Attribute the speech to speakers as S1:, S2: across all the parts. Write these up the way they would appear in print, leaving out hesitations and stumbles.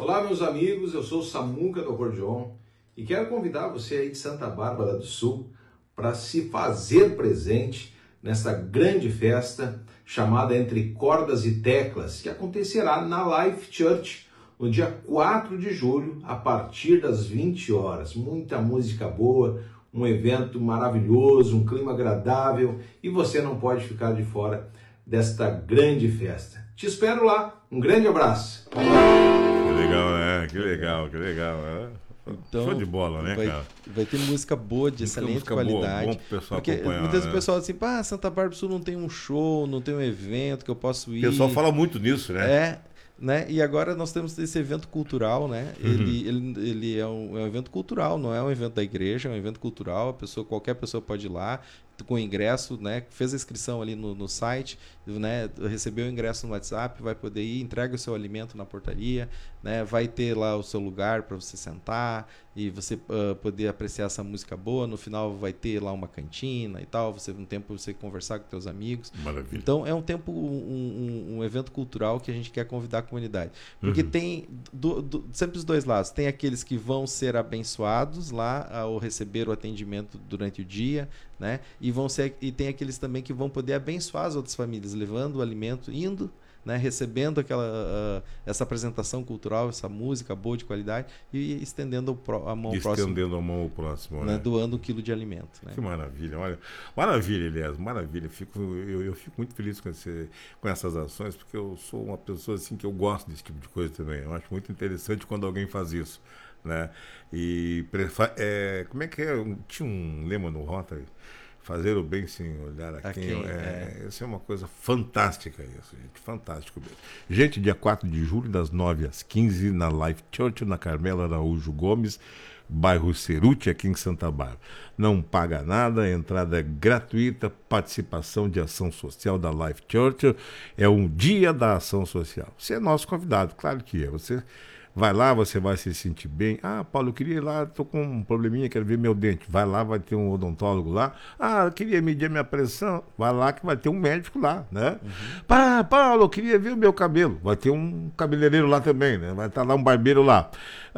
S1: Olá, meus amigos, eu sou o Samuca do Acordeon e quero convidar você aí de Santa Bárbara do Sul para se fazer presente nesta grande festa chamada Entre Cordas e Teclas, que acontecerá na Life Church no dia 4 de julho, a partir das 20 horas. Muita música boa, um evento maravilhoso, um clima agradável e você não pode ficar de fora desta grande festa. Te espero lá. Um grande abraço.
S2: Que legal, né? Que legal, que legal.
S3: Então,
S2: show de bola, né, cara?
S3: Vai ter música boa, de excelente qualidade.
S2: Bom pro pessoal
S3: porque
S2: acompanhar,
S3: muitas vezes
S2: né?
S3: o pessoal assim, Santa Bárbara do Sul não tem um show, não tem um evento que eu posso ir.
S2: O pessoal fala muito nisso, né?
S3: Né? E agora nós temos esse evento cultural, né? Ele é um evento cultural, não é um evento da igreja, é um evento cultural. Qualquer pessoa pode ir lá com ingresso, né? Fez a inscrição ali no site, né? Recebeu o ingresso no WhatsApp, vai poder ir, entrega o seu alimento na portaria, né? Vai ter lá o seu lugar para você sentar e você poder apreciar essa música boa. No final vai ter lá uma cantina e tal, um tempo para você conversar com seus amigos.
S2: Maravilha.
S3: Então é um tempo, um evento cultural que a gente quer convidar a comunidade. Porque tem sempre os dois lados. Tem aqueles que vão ser abençoados lá ao receber o atendimento durante o dia, né? E tem aqueles também que vão poder abençoar as outras famílias, levando o alimento, indo, né? Recebendo essa apresentação cultural, essa música boa de qualidade e estendendo a mão ao próximo.
S2: Estendendo a mão ao próximo,
S3: né?
S2: né?
S3: Doando 1 quilo de alimento. Né?
S2: Que maravilha, olha. Maravilha, Elias, maravilha. Eu fico muito feliz com essas ações, porque eu sou uma pessoa assim que eu gosto desse tipo de coisa também. Eu acho muito interessante quando alguém faz isso, né? E como é que é? Tinha um lema no Rotary: fazer o bem sem olhar a quem. Isso é uma coisa fantástica, isso, gente. Fantástico mesmo. Gente, dia 4 de julho, das 9 às 15, na Life Church, na Carmela Araújo Gomes, bairro Ceruti, aqui em Santa Bárbara. Não paga nada, a entrada é gratuita, participação de ação social da Life Church. É um dia da ação social. Você é nosso convidado, claro que é. Você vai lá, você vai se sentir bem. Paulo, eu queria ir lá, estou com um probleminha, quero ver meu dente. Vai lá, vai ter um odontólogo lá. Eu queria medir a minha pressão. Vai lá que vai ter um médico lá, né? Paulo, eu queria ver o meu cabelo. Vai ter um cabeleireiro lá também, né? Vai estar lá um barbeiro lá.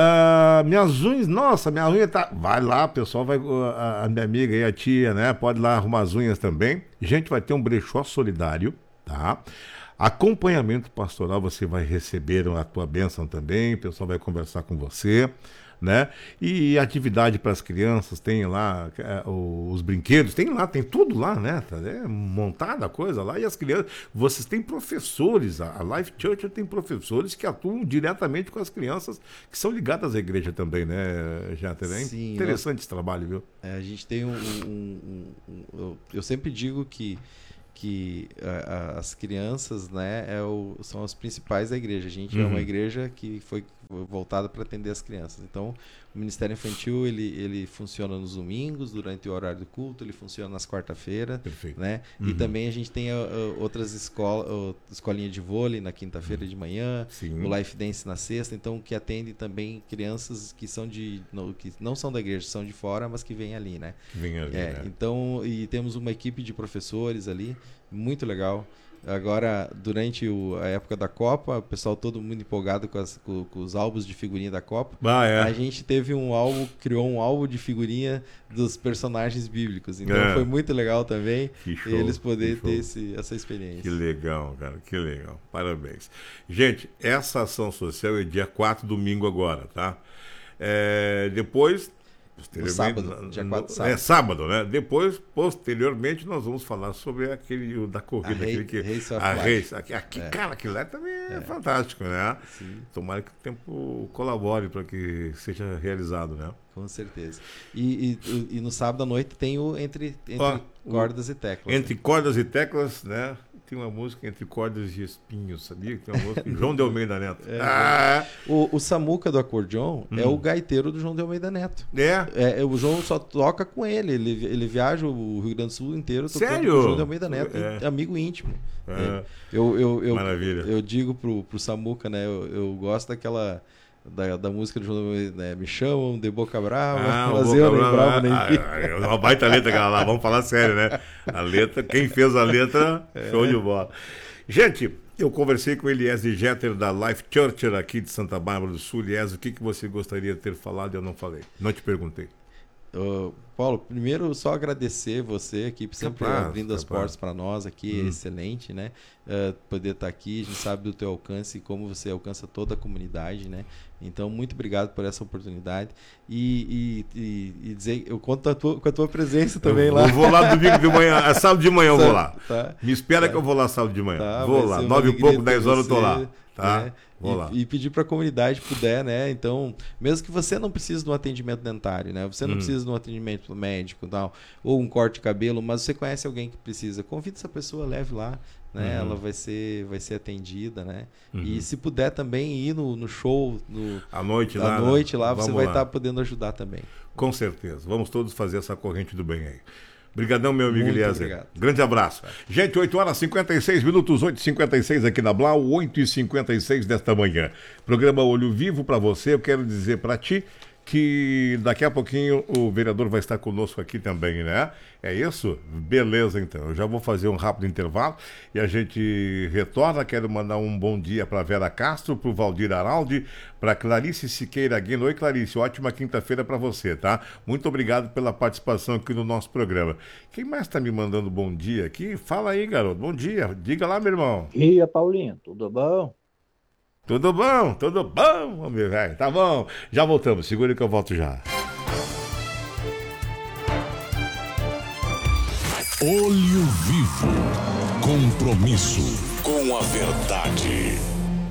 S2: Minhas unhas, nossa, minha unha tá... Vai lá, pessoal, a minha amiga e a tia, né? Pode ir lá arrumar as unhas também. Gente, vai ter um brechó solidário, tá? Acompanhamento pastoral, você vai receber a tua bênção também, o pessoal vai conversar com você, né? E atividade para as crianças, tem lá os brinquedos, tem tudo lá, né? É montada a coisa lá, e as crianças, vocês têm professores, a Life Church tem professores que atuam diretamente com as crianças, que são ligadas à igreja também, né, Jater?
S3: Sim,
S2: interessante esse trabalho, viu?
S3: A gente tem eu sempre digo que as crianças, né, são as principais da igreja. A gente é uma igreja que foi voltada para atender as crianças. Então, o Ministério Infantil ele funciona nos domingos, durante o horário do culto, ele funciona nas quarta-feiras, né? E também a gente tem outras escolinha de vôlei na quinta-feira de manhã, o Life Dance na sexta, então que atende também crianças que que não são da igreja, são de fora, mas que vêm ali, né?
S2: Né?
S3: Então, e temos uma equipe de professores ali, muito legal. Agora, durante a época da Copa, o pessoal todo mundo empolgado com os álbuns de figurinha da Copa. A gente criou um álbum de figurinha dos personagens bíblicos. Então foi muito legal também eles poderem ter essa experiência.
S2: Que legal, cara, que legal. Parabéns. Gente, essa ação social é dia 4, domingo agora, tá? Depois...
S3: Sábado, dia 4 de sábado.
S2: É sábado, né? Depois, posteriormente, nós vamos falar sobre aquele da corrida. Cara, aquilo lá também é fantástico, né?
S3: Sim.
S2: Tomara que o tempo colabore para que seja realizado, né?
S3: Com certeza. E no sábado à noite tem o Entre Cordas e Teclas.
S2: Entre Cordas e Teclas, né? Tem uma música Entre Cordas e Espinhos, sabia? Que tem uma música João de Almeida Neto.
S3: O Samuca do Acordeon é o gaiteiro do João de Almeida Neto. O João só toca com ele. Ele viaja o Rio Grande do Sul inteiro tocando com o João de Almeida Neto. Amigo íntimo.
S2: Maravilha.
S3: Eu digo pro Samuca, né? Eu gosto daquela... Da música do João, né? Me chamam de Boca Brava, mas eu nem bravo nem
S2: É uma baita letra aquela lá, vamos falar sério, né? A letra, quem fez a letra, show de bola. Gente, Eu conversei com o Eliezer Jeter da Life Church aqui de Santa Bárbara do Sul. Eliezer, o que você gostaria de ter falado e eu não falei? Não te perguntei.
S3: Paulo, primeiro só agradecer você aqui, sempre abrindo as portas para nós aqui, é excelente, né? Poder estar aqui, a gente sabe do teu alcance e como você alcança toda a comunidade, né? Então, muito obrigado por essa oportunidade e dizer, eu conto com a tua presença também lá.
S2: Eu vou lá domingo de manhã, sábado de manhã eu vou lá.
S3: Tá.
S2: Me espera que eu vou lá sábado de manhã.
S3: Tá,
S2: vou lá, 9 e pouco, 10 horas eu tô lá. Tá?
S3: Né?
S2: Vou lá.
S3: E pedir para a comunidade puder, né? Então, mesmo que você não precise de um atendimento dentário, né? Você não precisa de um atendimento médico, tal, ou um corte de cabelo, mas você conhece alguém que precisa, convida essa pessoa, leve lá, né? Ela vai ser atendida, né? E se puder também ir no show
S2: à noite lá,
S3: você vai estar podendo ajudar também.
S2: Com certeza. Vamos todos fazer essa corrente do bem aí. Obrigadão, meu amigo
S3: Muito
S2: Eliezer.
S3: Obrigado.
S2: Grande abraço. Gente, 8 horas e 56 minutos, 8h56 aqui na Blau, 8h56 desta manhã. Programa Olho Vivo para você. Eu quero dizer para ti que daqui a pouquinho o vereador vai estar conosco aqui também, né? É isso? Beleza, então. Eu já vou fazer um rápido intervalo e a gente retorna. Quero mandar um bom dia para Vera Castro, para o Valdir Araldi, para Clarice Siqueira Guino. Oi, Clarice, ótima quinta-feira para você, tá? Muito obrigado pela participação aqui no nosso programa. Quem mais está me mandando bom dia aqui? Fala aí, garoto. Bom dia. Diga lá, meu irmão.
S4: E aí, Paulinho, tudo bom?
S2: Tudo bom, meu velho. Tá bom. Já voltamos. Segura que eu volto já.
S5: Olho Vivo. Compromisso com a verdade.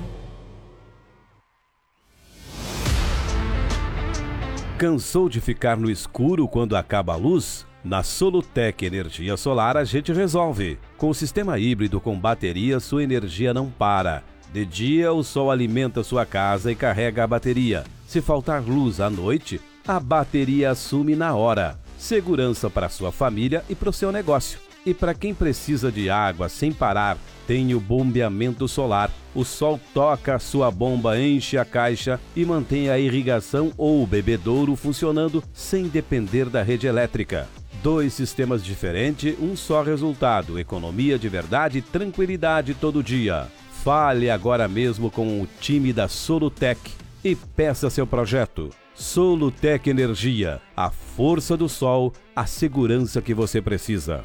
S6: Cansou de ficar no escuro quando acaba a luz? Na Solutec Energia Solar a gente resolve. Com o sistema híbrido com bateria, sua energia não para. De dia, o sol alimenta sua casa e carrega a bateria. Se faltar luz à noite, a bateria assume na hora. Segurança para sua família e para o seu negócio. E para quem precisa de água sem parar, tem o bombeamento solar. O sol toca a sua bomba, enche a caixa e mantém a irrigação ou o bebedouro funcionando sem depender da rede elétrica. 2 sistemas diferentes, um só resultado. Economia de verdade e tranquilidade todo dia. Fale agora mesmo com o time da Solutec e peça seu projeto. Solutec Energia, a força do sol, a segurança que você precisa.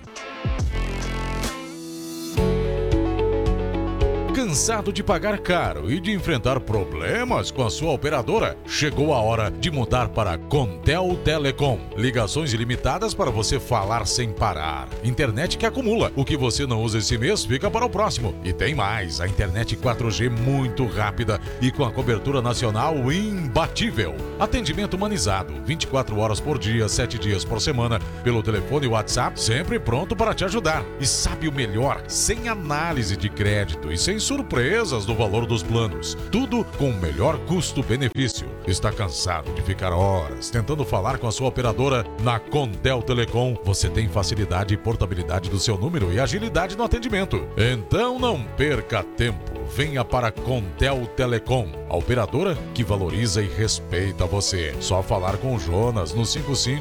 S5: Cansado de pagar caro e de enfrentar problemas com a sua operadora? Chegou a hora de mudar para Contel Telecom. Ligações ilimitadas para você falar sem parar. Internet que acumula. O que você não usa esse mês fica para o próximo. E tem mais, a internet 4G muito rápida e com a cobertura nacional imbatível. Atendimento humanizado, 24 horas por dia, 7 dias por semana, pelo telefone e WhatsApp, sempre pronto para te ajudar. E sabe o melhor? Sem análise de crédito e sem surpresas do valor dos planos. Tudo com o melhor custo-benefício. Está cansado de ficar horas tentando falar com a sua operadora? Na Contel Telecom, você tem facilidade e portabilidade do seu número e agilidade no atendimento. Então não perca tempo. Venha para Contel Telecom, a operadora que valoriza e respeita você. Só falar com o Jonas no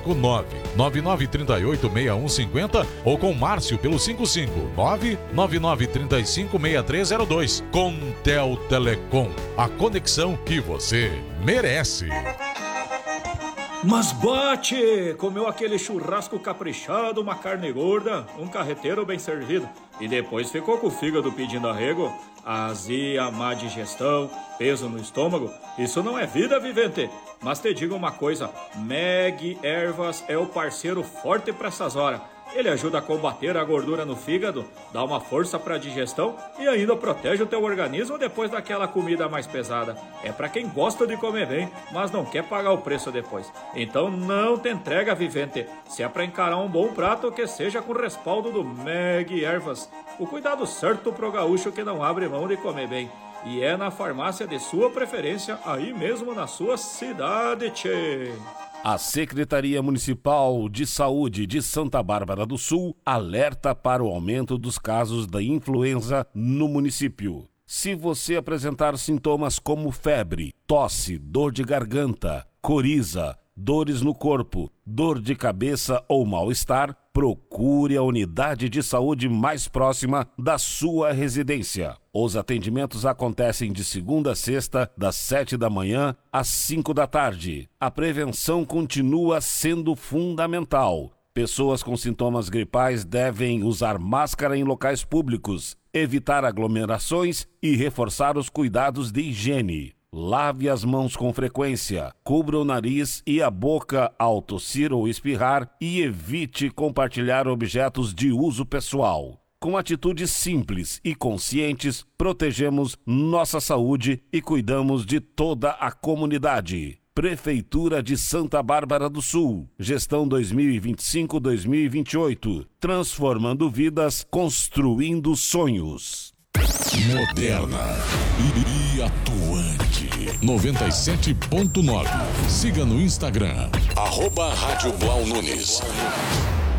S5: 559-9938-6150 ou com o Márcio pelo 559-9935-6302. Contel Telecom, a conexão que você merece.
S7: Mas bate! Comeu aquele churrasco caprichado, uma carne gorda, um carreteiro bem servido. E depois ficou com o fígado pedindo arrego. Azia, má digestão, peso no estômago. Isso não é vida, vivente. Mas te digo uma coisa, Meg Ervas é o parceiro forte para essas horas. Ele ajuda a combater a gordura no fígado, dá uma força para a digestão e ainda protege o teu organismo depois daquela comida mais pesada. É para quem gosta de comer bem, mas não quer pagar o preço depois. Então não te entrega, vivente. Se é para encarar um bom prato, que seja com respaldo do Meg Ervas. O cuidado certo pro gaúcho que não abre mão de comer bem. E é na farmácia de sua preferência, aí mesmo na sua cidade, tchê.
S6: A Secretaria Municipal de Saúde de Santa Bárbara do Sul alerta para o aumento dos casos da influenza no município. Se você apresentar sintomas como febre, tosse, dor de garganta, coriza, dores no corpo, dor de cabeça ou mal-estar, procure a unidade de saúde mais próxima da sua residência. Os atendimentos acontecem de segunda a sexta, das 7 da manhã às 5 da tarde. A prevenção continua sendo fundamental. Pessoas com sintomas gripais devem usar máscara em locais públicos, evitar aglomerações e reforçar os cuidados de higiene. Lave as mãos com frequência, cubra o nariz e a boca ao tossir ou espirrar e evite compartilhar objetos de uso pessoal. Com atitudes simples e conscientes, protegemos nossa saúde e cuidamos de toda a comunidade. Prefeitura de Santa Bárbara do Sul. Gestão 2025-2028. Transformando vidas, construindo sonhos.
S5: Moderna e atuante. 97.9. Siga no Instagram. @Rádio Blau Nunes.